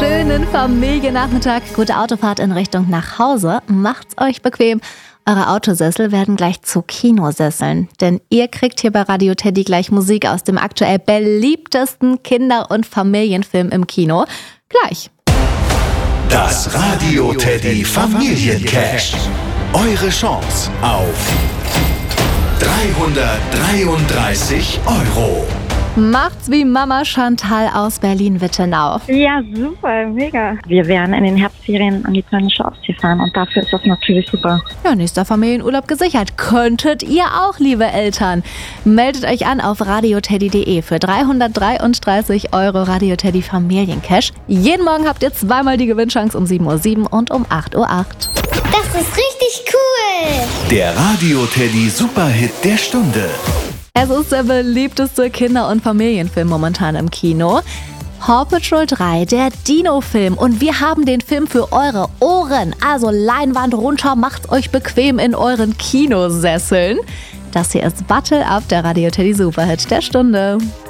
schönen Familiennachmittag. Gute Autofahrt in Richtung nach Hause. Macht's euch bequem. Eure Autosessel werden gleich zu Kinosesseln. Denn ihr kriegt hier bei Radio Teddy gleich Musik aus dem aktuell beliebtesten Kinder- und Familienfilm im Kino. Gleich. Das Radio Teddy Familiencash. Eure Chance auf 333 €. Macht's wie Mama Chantal aus Berlin-Wittenau. Ja, super, mega. Wir werden in den Herbstferien an die Polnische Ostsee fahren und dafür ist das natürlich super. Ja, nächster Familienurlaub gesichert. Könntet ihr auch, liebe Eltern. Meldet euch an auf radioteddy.de für 333 € Radio Teddy Familiencash. Jeden Morgen habt ihr zweimal die Gewinnchance um 7:07 Uhr und um 8:08 Uhr. Das ist richtig cool! Der Radio Teddy Superhit der Stunde. Es ist der beliebteste Kinder- und Familienfilm momentan im Kino. Paw Patrol 3, der Dino-Film. Und wir haben den Film für eure Ohren. Also Leinwand runter, macht's euch bequem in euren Kinosesseln. Das hier ist Battle Up, der Radio Teddy Superhit der Stunde.